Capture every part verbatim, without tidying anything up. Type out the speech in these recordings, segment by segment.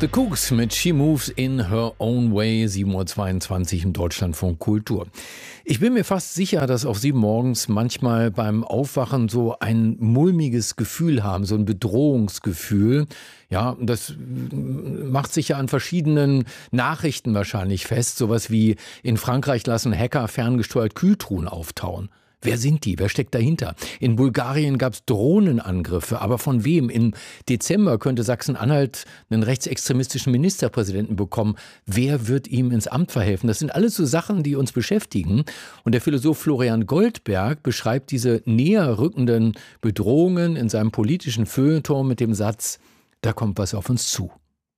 The Kooks mit She Moves in Her Own Way, sieben Uhr zweiundzwanzig im Deutschlandfunk Kultur. Ich bin mir fast sicher, dass auch Sie morgens manchmal beim Aufwachen so ein mulmiges Gefühl haben, so ein Bedrohungsgefühl. Ja, das macht sich ja an verschiedenen Nachrichten wahrscheinlich fest. Sowas wie in Frankreich lassen Hacker ferngesteuert Kühltruhen auftauen. Wer sind die? Wer steckt dahinter? In Bulgarien gab es Drohnenangriffe. Aber von wem? Im Dezember könnte Sachsen-Anhalt einen rechtsextremistischen Ministerpräsidenten bekommen. Wer wird ihm ins Amt verhelfen? Das sind alles so Sachen, die uns beschäftigen. Und der Philosoph Florian Goldberg beschreibt diese näher rückenden Bedrohungen in seinem politischen Feuilleton mit dem Satz: Da kommt was auf uns zu.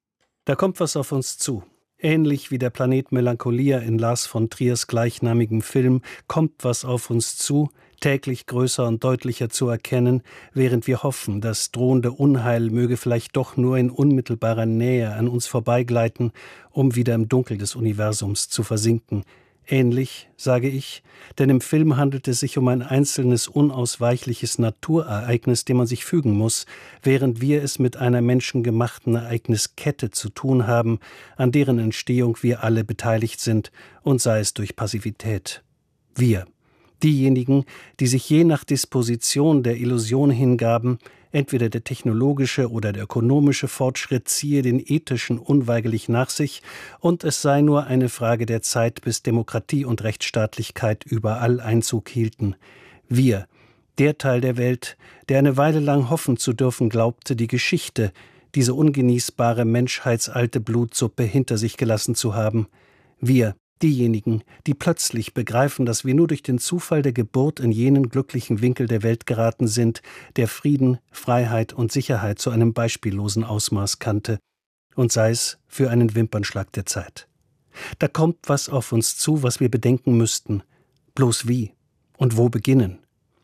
Da kommt was auf uns zu. Ähnlich wie der Planet Melancholia in Lars von Triers gleichnamigem Film kommt was auf uns zu, täglich größer und deutlicher zu erkennen, während wir hoffen, das drohende Unheil möge vielleicht doch nur in unmittelbarer Nähe an uns vorbeigleiten, um wieder im Dunkel des Universums zu versinken. Ähnlich, sage ich, denn im Film handelt es sich um ein einzelnes, unausweichliches Naturereignis, dem man sich fügen muss, während wir es mit einer menschengemachten Ereigniskette zu tun haben, an deren Entstehung wir alle beteiligt sind, und sei es durch Passivität. Wir, diejenigen, die sich je nach Disposition der Illusion hingaben, entweder der technologische oder der ökonomische Fortschritt ziehe den ethischen unweigerlich nach sich und es sei nur eine Frage der Zeit, bis Demokratie und Rechtsstaatlichkeit überall Einzug hielten. Wir, der Teil der Welt, der eine Weile lang hoffen zu dürfen glaubte, die Geschichte, diese ungenießbare menschheitsalte Blutsuppe hinter sich gelassen zu haben. Wir, diejenigen, die plötzlich begreifen, dass wir nur durch den Zufall der Geburt in jenen glücklichen Winkel der Welt geraten sind, der Frieden, Freiheit und Sicherheit zu einem beispiellosen Ausmaß kannte, und sei es für einen Wimpernschlag der Zeit. Da kommt was auf uns zu, was wir bedenken müssten. Bloß wie und wo beginnen?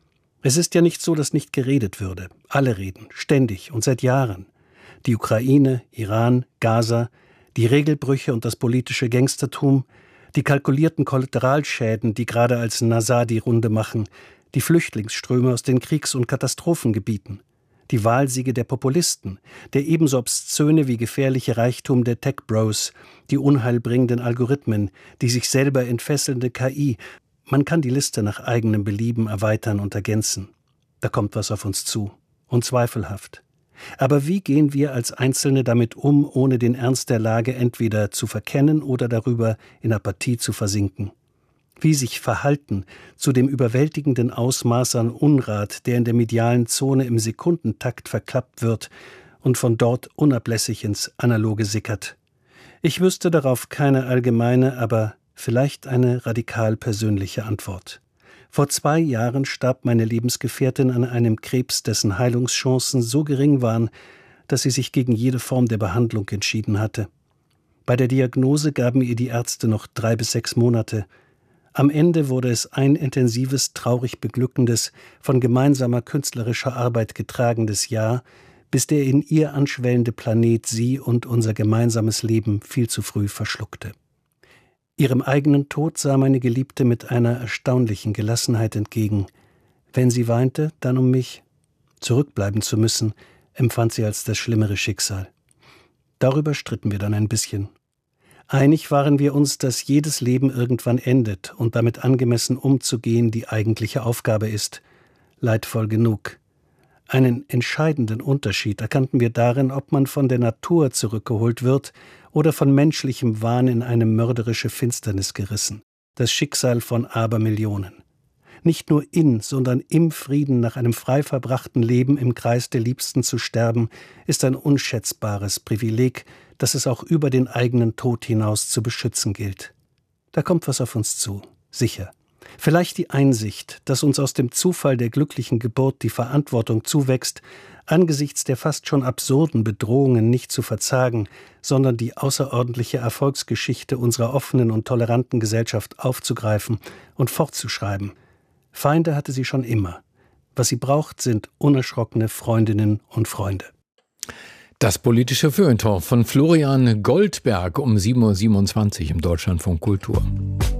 Es ist ja nicht so, dass nicht geredet würde. Alle reden, ständig und seit Jahren. Die Ukraine, Iran, Gaza, die Regelbrüche und das politische Gangstertum, die kalkulierten Kollateralschäden, die gerade als Nasar die Runde machen, die Flüchtlingsströme aus den Kriegs- und Katastrophengebieten, die Wahlsiege der Populisten, der ebenso obszöne wie gefährliche Reichtum der Tech-Bros, die unheilbringenden Algorithmen, die sich selber entfesselnde K I. Man kann die Liste nach eigenem Belieben erweitern und ergänzen. Da kommt was auf uns zu. Unzweifelhaft. Aber wie gehen wir als Einzelne damit um, ohne den Ernst der Lage entweder zu verkennen oder darüber in Apathie zu versinken? Wie sich verhalten zu dem überwältigenden Ausmaß an Unrat, der in der medialen Zone im Sekundentakt verklappt wird und von dort unablässig ins Analoge sickert? Ich wüsste darauf keine allgemeine, aber vielleicht eine radikal persönliche Antwort. Vor zwei Jahren starb meine Lebensgefährtin an einem Krebs, dessen Heilungschancen so gering waren, dass sie sich gegen jede Form der Behandlung entschieden hatte. Bei der Diagnose gaben ihr die Ärzte noch drei bis sechs Monate. Am Ende wurde es ein intensives, traurig beglückendes, von gemeinsamer künstlerischer Arbeit getragenes Jahr, bis der in ihr anschwellende Planet sie und unser gemeinsames Leben viel zu früh verschluckte. Ihrem eigenen Tod sah meine Geliebte mit einer erstaunlichen Gelassenheit entgegen. Wenn sie weinte, dann um mich. Zurückbleiben zu müssen, empfand sie als das schlimmere Schicksal. Darüber stritten wir dann ein bisschen. Einig waren wir uns, dass jedes Leben irgendwann endet und damit angemessen umzugehen die eigentliche Aufgabe ist. Leidvoll genug. Einen entscheidenden Unterschied erkannten wir darin, ob man von der Natur zurückgeholt wird oder von menschlichem Wahn in eine mörderische Finsternis gerissen. Das Schicksal von Abermillionen. Nicht nur in, sondern im Frieden nach einem frei verbrachten Leben im Kreis der Liebsten zu sterben, ist ein unschätzbares Privileg, das es auch über den eigenen Tod hinaus zu beschützen gilt. Da kommt was auf uns zu, sicher. Vielleicht die Einsicht, dass uns aus dem Zufall der glücklichen Geburt die Verantwortung zuwächst, angesichts der fast schon absurden Bedrohungen nicht zu verzagen, sondern die außerordentliche Erfolgsgeschichte unserer offenen und toleranten Gesellschaft aufzugreifen und fortzuschreiben. Feinde hatte sie schon immer. Was sie braucht, sind unerschrockene Freundinnen und Freunde. Das politische Feuilleton von Florian Goldberg um sieben Uhr siebenundzwanzig im Deutschlandfunk Kultur.